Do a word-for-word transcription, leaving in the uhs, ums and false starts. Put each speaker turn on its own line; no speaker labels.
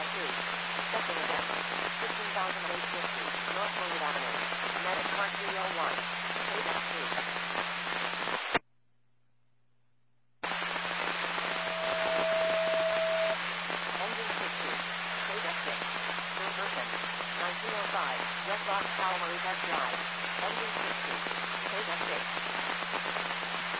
three. Accepting again. fifteen thousand eight hundred fifty. North Willard Avenue. Medic Park three oh one. Page F two. Engine sixty. Page F six. Third person. nineteen oh five. West Rock Calvary Test Drive. Engine sixty. Page F six.